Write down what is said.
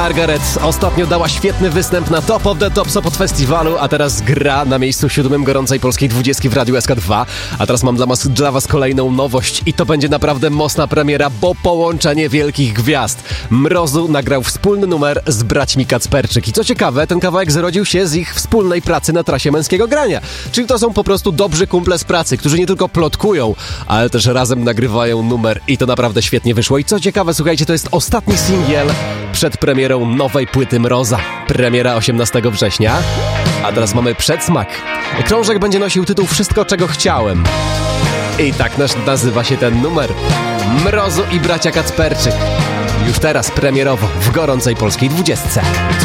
Margaret ostatnio dała świetny występ na Top of the Top Sopot Festiwalu, a teraz gra na miejscu 7 gorącej polskiej 20 w Radiu SK2. A teraz mam dla was kolejną nowość i to będzie naprawdę mocna premiera, bo połączenie wielkich gwiazd. Mrozu nagrał wspólny numer z braćmi Kacperczyk. I co ciekawe, ten kawałek zrodził się z ich wspólnej pracy na trasie Męskiego Grania. Czyli to są po prostu dobrzy kumple z pracy, którzy nie tylko plotkują, ale też razem nagrywają numer i to naprawdę świetnie wyszło. I co ciekawe, słuchajcie, to jest ostatni singiel przed premierą nowej płyty Mroza. Premiera 18 września, a teraz mamy przedsmak. Krążek będzie nosił tytuł Wszystko, czego chciałem. I tak nazywa się ten numer. Mrozu i bracia Kacperczyk. Już teraz premierowo w gorącej polskiej 20.